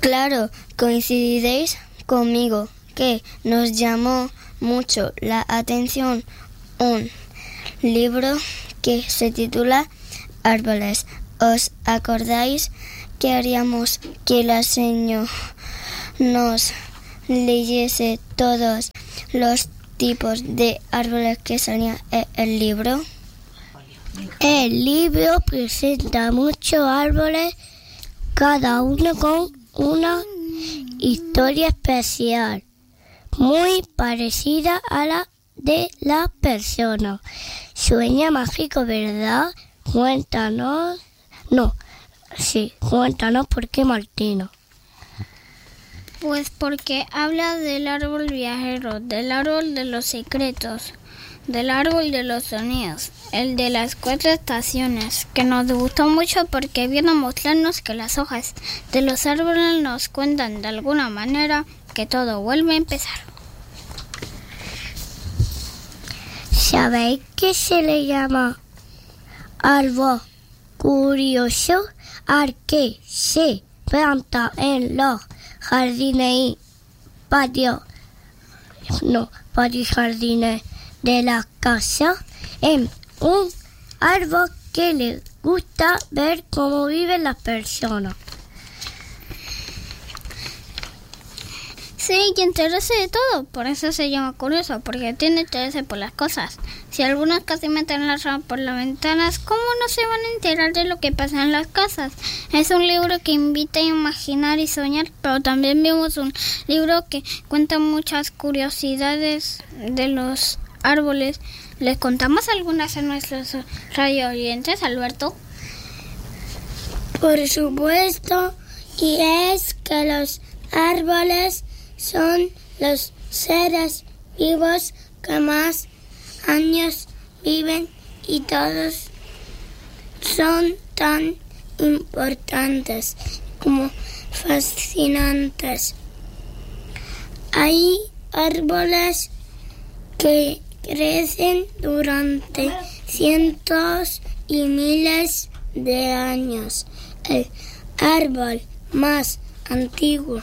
Claro, coincidéis conmigo que nos llamó mucho la atención un libro que se titula Árboles. ¿Os acordáis que haríamos que la señora nos leyese todos los tipos de árboles que salían en el libro? El libro presenta muchos árboles, cada uno con una historia especial, muy parecida a la de la persona. Sueña mágico, ¿verdad? Cuéntanos por qué, Martina. Pues porque habla del árbol viajero, del árbol de los secretos, del árbol de los sonidos, el de las 4 estaciones, que nos gustó mucho porque viene a mostrarnos que las hojas de los árboles nos cuentan de alguna manera que todo vuelve a empezar. ¿Sabéis que se le llama árbol curioso al que se planta en los jardines y patios jardines de la casa? Es un árbol que le gusta ver cómo viven las personas. Sí, y enterarse de todo, por eso se llama curioso, porque tiene interés por las cosas. Si algunos casi meten las ramas por las ventanas, ¿cómo no se van a enterar de lo que pasa en las casas? Es un libro que invita a imaginar y soñar, pero también vimos un libro que cuenta muchas curiosidades de los árboles. ¿Les contamos algunas a nuestros radio oyentes, Alberto? Por supuesto, y es que los árboles son los seres vivos que más años viven y todos son tan importantes como fascinantes. Hay árboles que crecen durante cientos y miles de años. El árbol más antiguo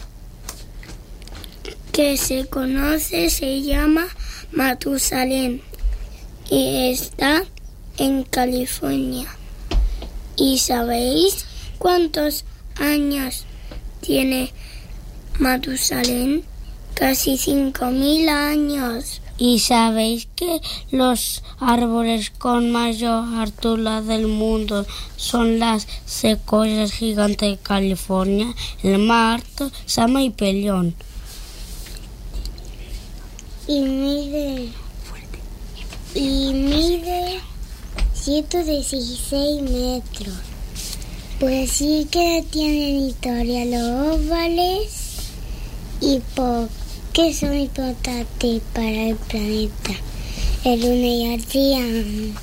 que se conoce se llama Matusalén y está en California. ¿Y sabéis cuántos años tiene Matusalén? Casi 5.000 años. ¿Y sabéis que los árboles con mayor altura del mundo son las secuoyas gigantes de California, el más alto, Sama y Pelión? Y mide 116 metros. Pues sí que tienen historia los árboles. ¿Y por qué son importantes para el planeta, el Luna y el Día?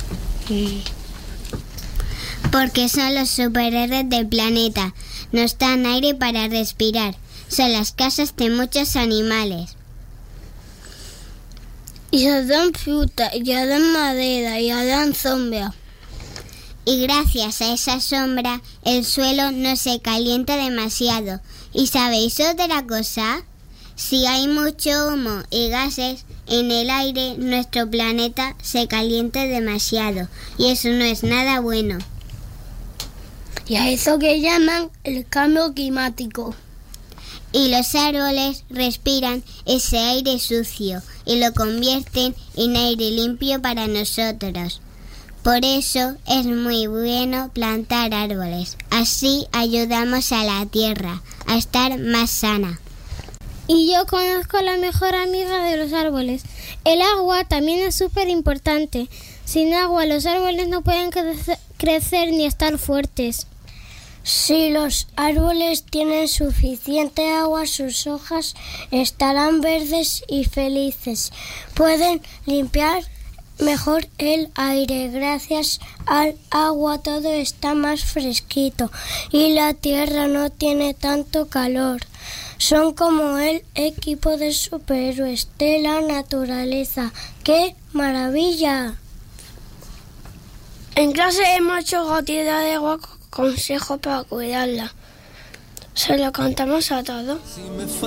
Porque son los superhéroes del planeta. Nos dan aire para respirar. Son las casas de muchos animales. Y se dan fruta, y se dan madera, y se dan sombra. Y gracias a esa sombra, el suelo no se calienta demasiado. ¿Y sabéis otra cosa? Si hay mucho humo y gases en el aire, nuestro planeta se calienta demasiado. Y eso no es nada bueno. Y a eso que llaman el cambio climático. Y los árboles respiran ese aire sucio y lo convierten en aire limpio para nosotros. Por eso es muy bueno plantar árboles. Así ayudamos a la tierra a estar más sana. Y yo conozco la mejor amiga de los árboles. El agua también es súper importante. Sin agua los árboles no pueden crecer ni estar fuertes. Si los árboles tienen suficiente agua, sus hojas estarán verdes y felices. Pueden limpiar mejor el aire. Gracias al agua todo está más fresquito y la tierra no tiene tanto calor. Son como el equipo de superhéroes de la naturaleza. ¡Qué maravilla! En clase hemos hecho cantidad de agua, consejo para cuidarla. Se lo cantamos a todos.